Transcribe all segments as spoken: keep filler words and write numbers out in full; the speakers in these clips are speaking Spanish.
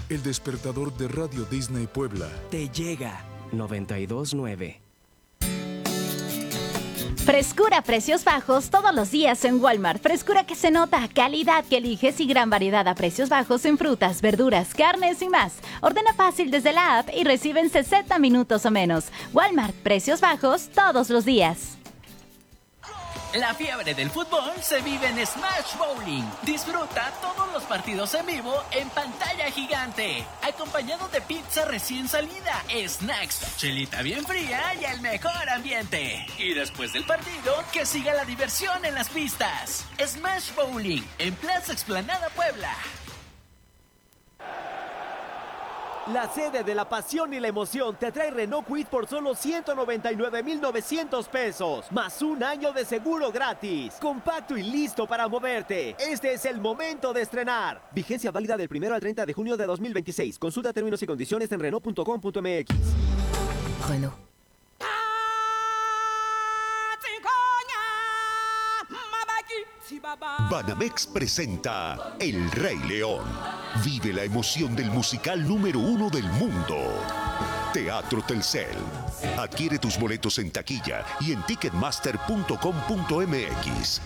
El despertador de Radio Disney Puebla. Te llega noventa y dos punto nueve. Frescura a precios bajos todos los días en Walmart. Frescura que se nota, calidad que eliges y gran variedad a precios bajos en frutas, verduras, carnes y más. Ordena fácil desde la app y recibe en sesenta minutos o menos. Walmart, precios bajos todos los días. La fiebre del fútbol se vive en Smash Bowling. Disfruta todos los partidos en vivo en pantalla gigante, acompañado de pizza recién salida, snacks, chelita bien fría y el mejor ambiente. Y después del partido, que siga la diversión en las pistas. Smash Bowling, en Plaza Explanada, Puebla. La sede de la pasión y la emoción te trae Renault Kwid por solo ciento noventa y nueve mil novecientos pesos, más un año de seguro gratis. Compacto y listo para moverte. Este es el momento de estrenar. Vigencia válida del primero al treinta de junio de dos mil veintiséis. Consulta términos y condiciones en Renault punto com punto m x. Renault. Banamex presenta El Rey León. Vive la emoción del musical número uno del mundo. Teatro Telcel. Adquiere tus boletos en taquilla y en ticketmaster punto com punto m x.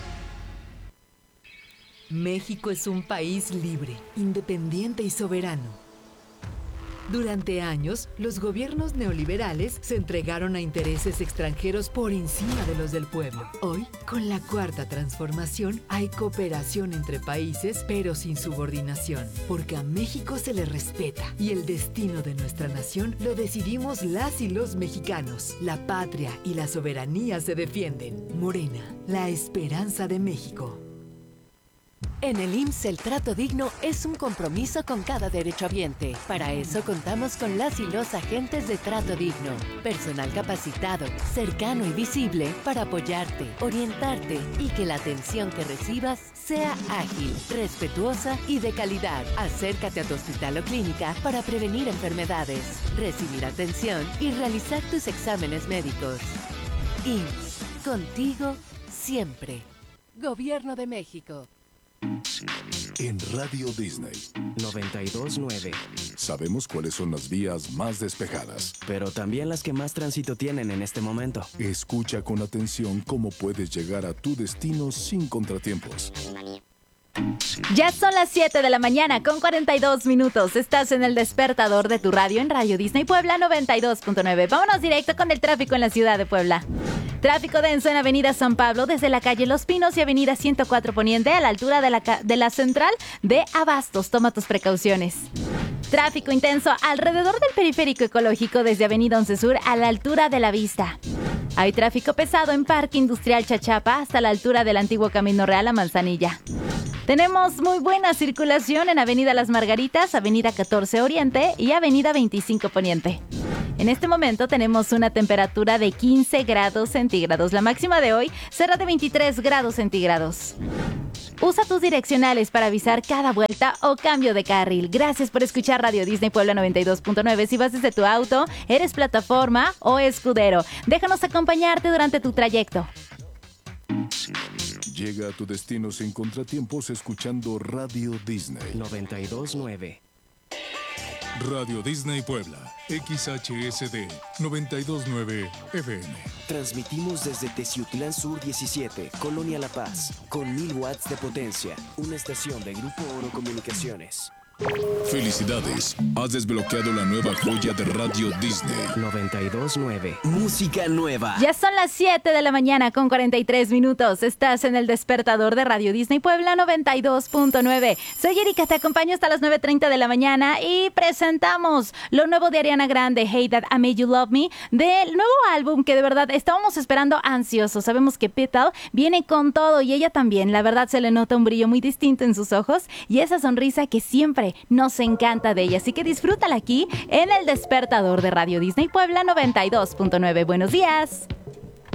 México es un país libre, independiente y soberano. Durante años, los gobiernos neoliberales se entregaron a intereses extranjeros por encima de los del pueblo. Hoy, con la cuarta transformación, hay cooperación entre países, pero sin subordinación, porque a México se le respeta y el destino de nuestra nación lo decidimos las y los mexicanos. La patria y la soberanía se defienden. Morena, la esperanza de México. En el I M S S el trato digno es un compromiso con cada derechohabiente. Para eso contamos con las y los agentes de trato digno. Personal capacitado, cercano y visible para apoyarte, orientarte y que la atención que recibas sea ágil, respetuosa y de calidad. Acércate a tu hospital o clínica para prevenir enfermedades, recibir atención y realizar tus exámenes médicos. I M S S, contigo siempre. Gobierno de México. En Radio Disney noventa y dos punto nueve. sabemos cuáles son las vías más despejadas, pero también las que más tránsito tienen en este momento. Escucha con atención cómo puedes llegar a tu destino sin contratiempos. Ya son las siete de la mañana con cuarenta y dos minutos. Estás en el despertador de tu radio en Radio Disney Puebla noventa y dos punto nueve. Vámonos directo con el tráfico en la ciudad de Puebla. Tráfico denso en Avenida San Pablo desde la calle Los Pinos y Avenida ciento cuatro Poniente a la altura de la, de la central de Abastos. Toma tus precauciones. Tráfico intenso alrededor del periférico ecológico desde Avenida once Sur a la altura de La Vista. Hay tráfico pesado en Parque Industrial Chachapa hasta la altura del antiguo Camino Real a Manzanilla. Tenemos muy buena circulación en Avenida Las Margaritas, Avenida catorce Oriente y Avenida veinticinco Poniente. En este momento tenemos una temperatura de quince grados centígrados. La máxima de hoy será de veintitrés grados centígrados. Usa tus direccionales para avisar cada vuelta o cambio de carril. Gracias por escuchar Radio Disney Puebla noventa y dos punto nueve. Si vas desde tu auto, eres plataforma o escudero, déjanos acompañarte durante tu trayecto. Llega a tu destino sin contratiempos escuchando Radio Disney noventa y dos punto nueve. Radio Disney Puebla, X H S D noventa y dos punto nueve F M. Transmitimos desde Teciutlán Sur diecisiete, Colonia La Paz, con mil watts de potencia. Una estación de Grupo Oro Comunicaciones. Felicidades, has desbloqueado la nueva joya de Radio Disney noventa y dos punto nueve. Música nueva. Ya son las siete de la mañana con cuarenta y tres minutos. Estás en el despertador de Radio Disney Puebla noventa y dos punto nueve. Soy Erika, te acompaño hasta las nueve treinta de la mañana y presentamos lo nuevo de Ariana Grande, Hey That I Made You Love Me, del nuevo álbum que de verdad estábamos esperando ansiosos. Sabemos que Petal viene con todo y ella también. La verdad se le nota un brillo muy distinto en sus ojos y esa sonrisa que siempre nos encanta de ella. Así que disfrútala aquí en el despertador de Radio Disney Puebla noventa y dos punto nueve. Buenos días.